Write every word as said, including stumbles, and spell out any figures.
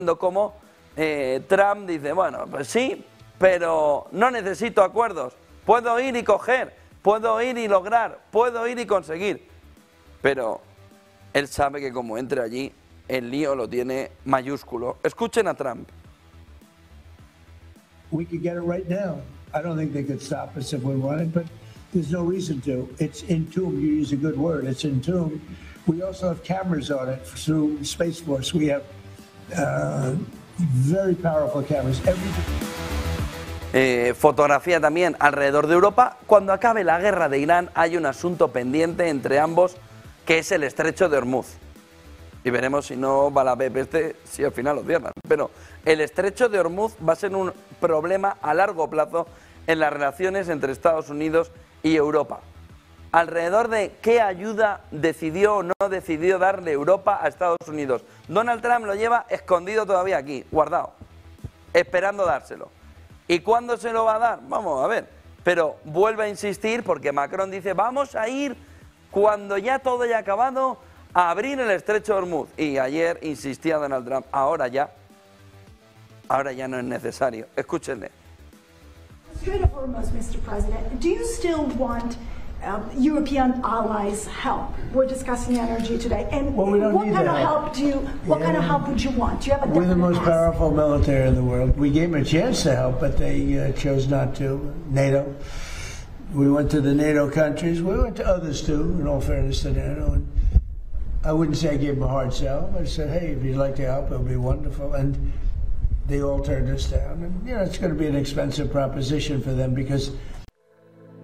Como eh, Trump dice, bueno, pues sí, pero no necesito acuerdos, puedo ir y coger, puedo ir y lograr, puedo ir y conseguir, pero él sabe que como entre allí, el lío lo tiene mayúsculo. Escuchen a Trump. We could get it right now. I don't think they could stop us if we wanted, but there's no reason to. It's entombed. You use a good word. It's entombed. We also have cameras on it through Space Force. We have Uh, very powerful cameras. Eh, fotografía también alrededor de Europa. Cuando acabe la guerra de Irán hay un asunto pendiente entre ambos, que es el estrecho de Hormuz. Y veremos si no va la peste, si al final lo cierran. Pero el estrecho de Hormuz va a ser un problema a largo plazo en las relaciones entre Estados Unidos y Europa. Alrededor de qué ayuda decidió o no decidió darle Europa a Estados Unidos. Donald Trump lo lleva escondido todavía aquí, guardado, esperando dárselo. ¿Y cuándo se lo va a dar? Vamos a ver. Pero vuelve a insistir porque Macron dice, vamos a ir cuando ya todo haya acabado a abrir el estrecho de Hormuz. Y ayer insistía Donald Trump, ahora ya, ahora ya no es necesario. Escúchenle. Strait of Hormuz, mister President, do you still want Um, European allies help? We're discussing energy today, and well, we don't what need kind that of help. help do you? What yeah. kind of help would you want? Do you have a We're the most ask? powerful military in the world. We gave them a chance to help, but they uh, chose not to. NATO. We went to the NATO countries. We went to others too. In all fairness to NATO, and I wouldn't say I gave them a hard sell. I said, hey, if you'd like to help, it'll be wonderful. And they all turned us down. And you know, it's going to be an expensive proposition for them because